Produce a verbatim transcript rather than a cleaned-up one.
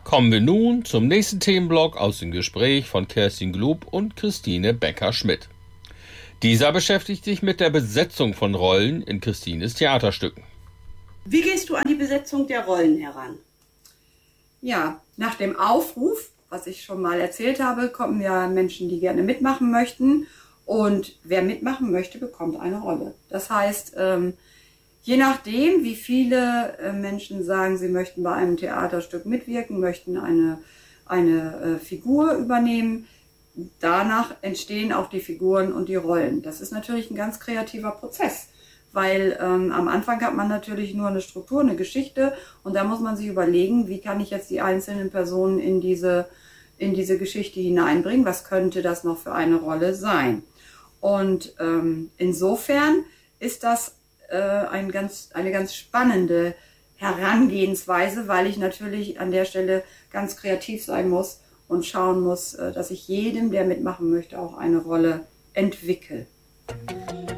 Kommen wir nun zum nächsten Themenblock aus dem Gespräch von Kerstin Glub und Christine Becker-Schmidt. Dieser beschäftigt sich mit der Besetzung von Rollen in Christines Theaterstücken. Wie gehst du an die Besetzung der Rollen heran? Ja, nach dem Aufruf, was ich schon mal erzählt habe, kommen ja Menschen, die gerne mitmachen möchten. Und wer mitmachen möchte, bekommt eine Rolle. Das heißt, ähm, je nachdem, wie viele äh, Menschen sagen, sie möchten bei einem Theaterstück mitwirken, möchten eine, eine äh, Figur übernehmen, danach entstehen auch die Figuren und die Rollen. Das ist natürlich ein ganz kreativer Prozess, weil ähm, am Anfang hat man natürlich nur eine Struktur, eine Geschichte und da muss man sich überlegen, wie kann ich jetzt die einzelnen Personen in diese, in diese Geschichte hineinbringen, was könnte das noch für eine Rolle sein. Und ähm, insofern ist das äh, ein ganz, eine ganz spannende Herangehensweise, weil ich natürlich an der Stelle ganz kreativ sein muss und schauen muss, äh, dass ich jedem, der mitmachen möchte, auch eine Rolle entwickle.